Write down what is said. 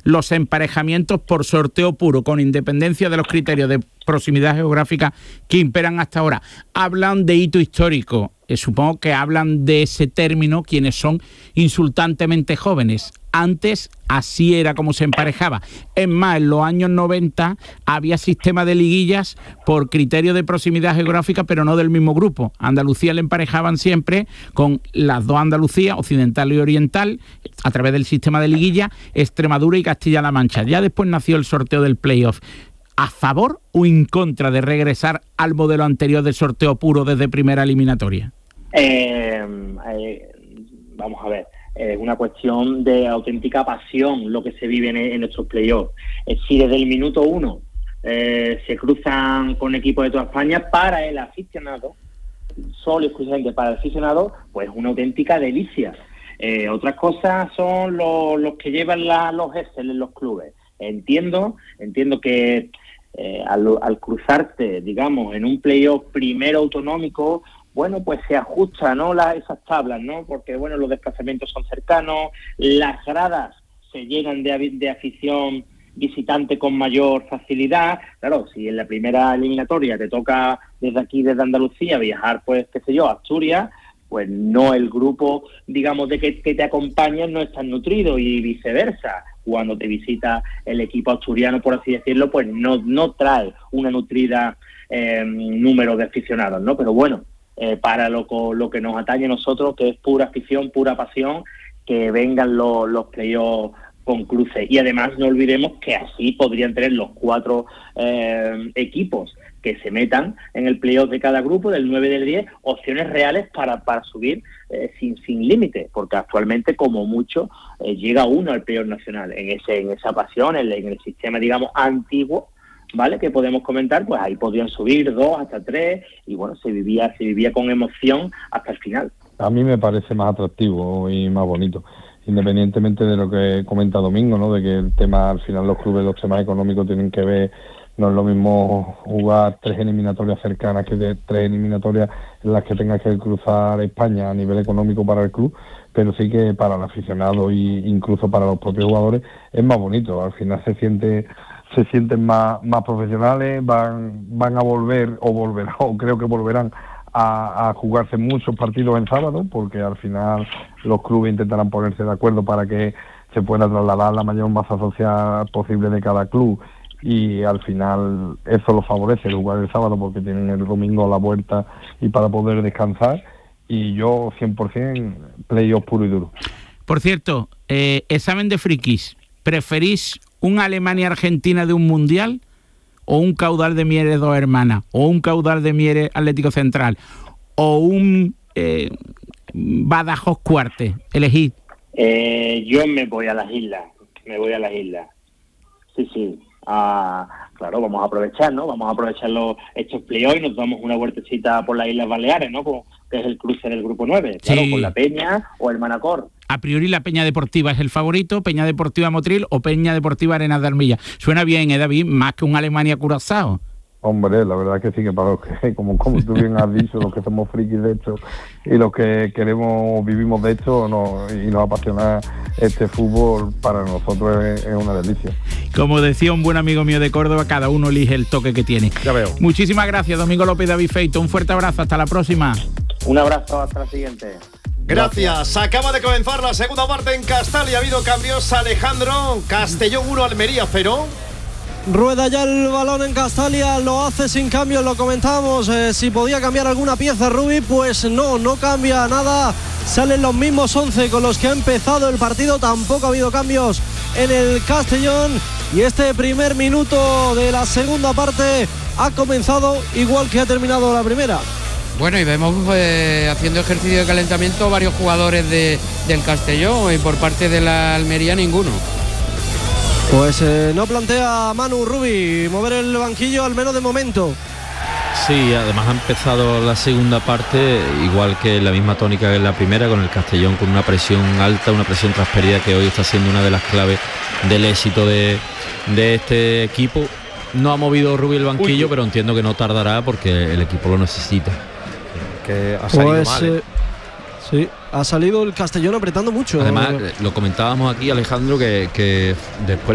los emparejamientos por sorteo puro, con independencia de los criterios de proximidad geográfica que imperan hasta ahora. Hablan de hito histórico. Supongo que hablan de ese término quienes son insultantemente jóvenes. Antes así era como se emparejaba. Es más, en los años 90 había sistema de liguillas por criterio de proximidad geográfica, pero no del mismo grupo. Andalucía le emparejaban siempre con las dos Andalucías, occidental y oriental, a través del sistema de liguilla, Extremadura y Castilla-La Mancha. Ya después nació el sorteo del playoff. ¿A favor o en contra de regresar al modelo anterior de sorteo puro desde primera eliminatoria? Vamos a ver, es una cuestión de auténtica pasión lo que se vive en nuestros playoffs. Si desde el minuto 1 se cruzan con equipos de toda España, para el aficionado, solo y exclusivamente para el aficionado, pues es una auténtica delicia. Otras cosas son los que llevan los Excel en los clubes. Entiendo que al cruzarte, digamos, en un playoff primero autonómico, bueno, pues se ajusta, ¿no?, esas tablas, ¿no? Porque, bueno, los desplazamientos son cercanos, las gradas se llenan de afición visitante con mayor facilidad. Claro, si en la primera eliminatoria te toca desde aquí, desde Andalucía, viajar, pues, qué sé yo, a Asturias, pues no, el grupo, digamos, de que te acompaña no es tan nutrido, y viceversa. Cuando te visita el equipo asturiano, por así decirlo, pues no trae una nutrida número de aficionados, ¿no? Pero bueno, para lo que nos atañe a nosotros, que es pura afición, pura pasión, que vengan los playoffs con cruces. Y además no olvidemos que así podrían tener los 4 equipos que se metan en el playoff de cada grupo, del 9 y del 10, opciones reales para subir sin límite, porque actualmente como mucho llega uno al playoff nacional. En esa pasión, en el sistema, digamos, antiguo, ¿vale?, que podemos comentar, pues ahí podrían subir 2 hasta 3, y bueno, se vivía con emoción hasta el final. A mí me parece más atractivo y más bonito, independientemente de lo que comenta Domingo, ¿no?, de que el tema, al final los clubes, los temas económicos tienen que ver. No es lo mismo jugar 3 eliminatorias cercanas que de 3 eliminatorias en las que tenga que cruzar España a nivel económico para el club, pero sí que para el aficionado e incluso para los propios jugadores es más bonito. Al final se sienten más profesionales, van a volver o creo que volverán a jugarse muchos partidos en sábado, porque al final los clubes intentarán ponerse de acuerdo para que se pueda trasladar la mayor masa social posible de cada club, y al final eso lo favorece el jugar el sábado, porque tienen el domingo a la vuelta y para poder descansar. Y yo 100% playoff puro y duro. Por cierto, examen de frikis, ¿preferís un Alemania-Argentina de un mundial o un caudal de Mieres Dos Hermanas o un caudal de Mieres Atlético Central o un Badajoz Cuarte? Elegid. Yo me voy a las islas. Sí. Claro, vamos a aprovechar, ¿no? Vamos a aprovechar estos playoffs y nos damos una vueltecita por las Islas Baleares, ¿no? Que es el cruce del grupo 9, claro, sí. Con la Peña o el Manacor. A priori la Peña Deportiva es el favorito, Peña Deportiva Motril o Peña Deportiva Arenas de Armilla. Suena bien, David, más que un Alemania-Curazao. Hombre, la verdad que sí, que para los que, como tú bien has dicho, los que somos frikis de esto y los que vivimos de esto y nos apasiona este fútbol, para nosotros es una delicia. Como decía un buen amigo mío de Córdoba, cada uno elige el toque que tiene. Ya veo. Muchísimas gracias, Domingo López y David Feito. Un fuerte abrazo, hasta la próxima. Un abrazo, hasta la siguiente. Gracias. Acaba de comenzar la segunda parte en Castal y ha habido cambios. Alejandro, Castellón 1, Almería 0. Rueda ya el balón en Castalia, lo hace sin cambios, lo comentamos. Si podía cambiar alguna pieza Rubi, pues no cambia nada. Salen los mismos 11 con los que ha empezado el partido. Tampoco ha habido cambios en el Castellón. Y este primer minuto de la segunda parte ha comenzado igual que ha terminado la primera. Bueno, y vemos haciendo ejercicio de calentamiento varios jugadores del Castellón, y por parte de la Almería ninguno. Pues no plantea Manu Rubi mover el banquillo, al menos de momento. Sí, además ha empezado la segunda parte igual que la misma tónica que en la primera, con el Castellón con una presión alta, una presión transferida, que hoy está siendo una de las claves del éxito de este equipo. No ha movido Rubi el banquillo, pero entiendo que no tardará porque el equipo lo necesita. Que ha salido mal. Sí, ha salido el Castellón apretando mucho. Además, lo comentábamos aquí, Alejandro, que después